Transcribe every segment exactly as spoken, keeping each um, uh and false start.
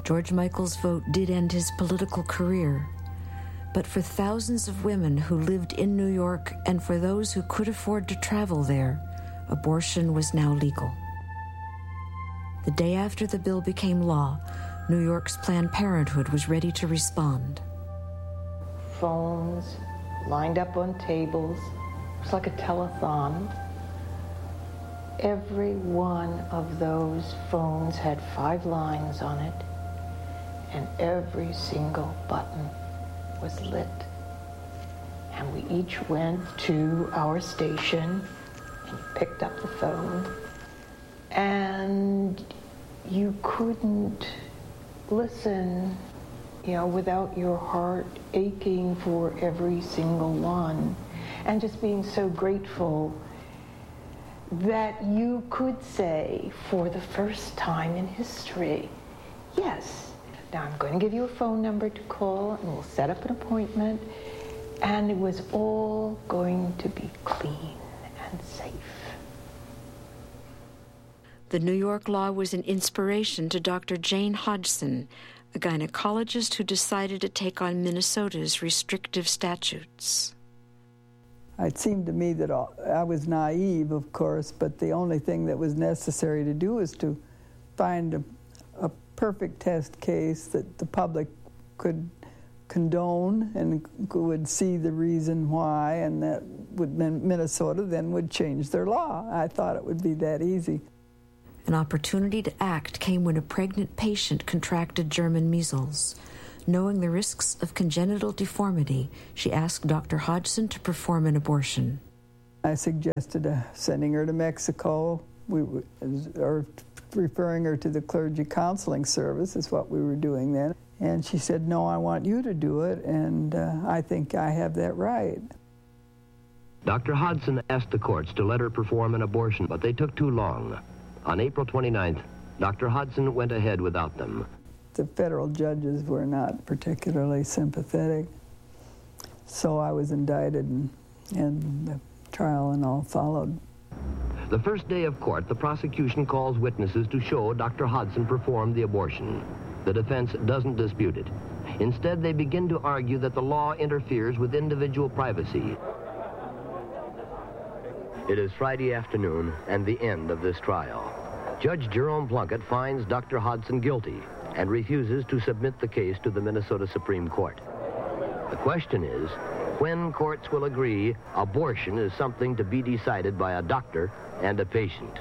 George Michael's vote did end his political career, but for thousands of women who lived in New York and for those who could afford to travel there, abortion was now legal. The day after the bill became law, New York's Planned Parenthood was ready to respond. Phones lined up on tables. It was like a telethon. Every one of those phones had five lines on it, and every single button was lit. And we each went to our station and picked up the phone, and you couldn't listen, you know, without your heart aching for every single one, and just being so grateful that you could say for the first time in history, yes, now I'm going to give you a phone number to call and we'll set up an appointment, and it was all going to be clean and safe. The New York law was an inspiration to Doctor Jane Hodgson, a gynecologist who decided to take on Minnesota's restrictive statutes. It seemed to me that I was naive, of course, but the only thing that was necessary to do was to find a, a perfect test case that the public could condone and would see the reason why, and that would Minnesota then would change their law. I thought it would be that easy. An opportunity to act came when a pregnant patient contracted German measles. Knowing the risks of congenital deformity, she asked Doctor Hodgson to perform an abortion. I suggested uh, sending her to Mexico, we, or referring her to the clergy counseling service is what we were doing then. And she said, no, I want you to do it, and uh, I think I have that right. Doctor Hodgson asked the courts to let her perform an abortion, but they took too long. On April twenty-ninth, Doctor Hodgson went ahead without them. The federal judges were not particularly sympathetic, so I was indicted, and, and the trial and all followed. The first day of court, the prosecution calls witnesses to show Doctor Hodgson performed the abortion. The defense doesn't dispute it. Instead, they begin to argue that the law interferes with individual privacy. It is Friday afternoon and the end of this trial. Judge Jerome Plunkett finds Doctor Hodgson guilty and refuses to submit the case to the Minnesota Supreme Court. The question is, when courts will agree abortion is something to be decided by a doctor and a patient.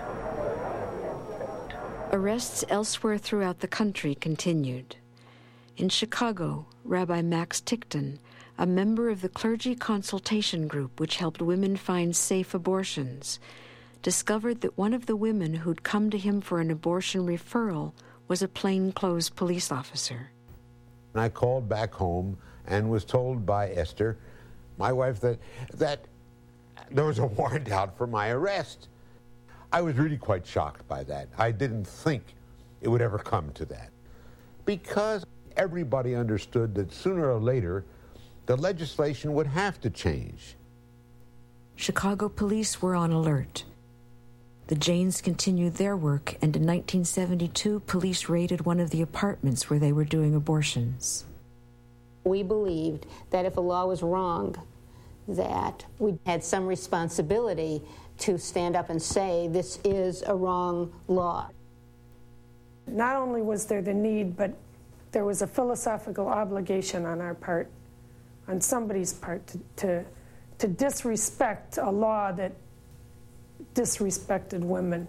Arrests elsewhere throughout the country continued. In Chicago, Rabbi Max Tickton, a member of the clergy consultation group which helped women find safe abortions, discovered that one of the women who'd come to him for an abortion referral was a plainclothes police officer. I called back home and was told by Esther, my wife, that, that there was a warrant out for my arrest. I was really quite shocked by that. I didn't think it would ever come to that, because everybody understood that sooner or later the legislation would have to change. Chicago police were on alert. The Janes continued their work, and in nineteen seventy-two, police raided one of the apartments where they were doing abortions. We believed that if a law was wrong, that we had some responsibility to stand up and say, this is a wrong law. Not only was there the need, but there was a philosophical obligation on our part, on somebody's part, to, to, to disrespect a law that disrespected women.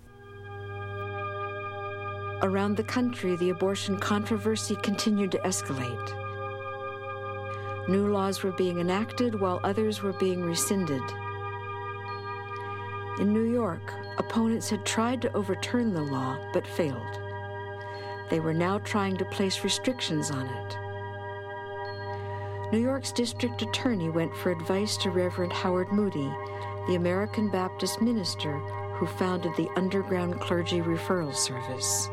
Around the country, the abortion controversy continued to escalate. New laws were being enacted while others were being rescinded. In New York, opponents had tried to overturn the law but failed. They were now trying to place restrictions on it. New York's district attorney went for advice to Reverend Howard Moody, the American Baptist minister who founded the Underground Clergy Referral Service.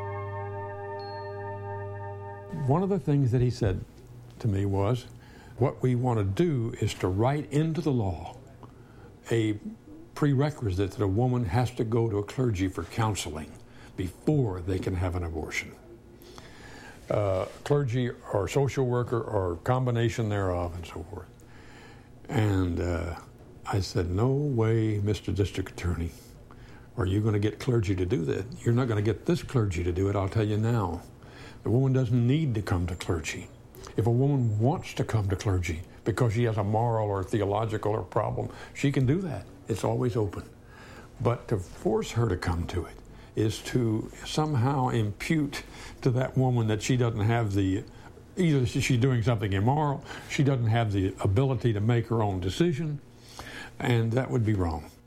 One of the things that he said to me was, what we want to do is to write into the law a prerequisite that a woman has to go to a clergy for counseling before they can have an abortion. uh, clergy or social worker or combination thereof and so forth. And uh, I said, no way, Mister District Attorney, are you going to get clergy to do that? You're not going to get this clergy to do it, I'll tell you now. The woman doesn't need to come to clergy. If a woman wants to come to clergy because she has a moral or theological or problem, she can do that. It's always open. But to force her to come to it is to somehow impute to that woman that she doesn't have the, either she's doing something immoral, she doesn't have the ability to make her own decision, and that would be wrong.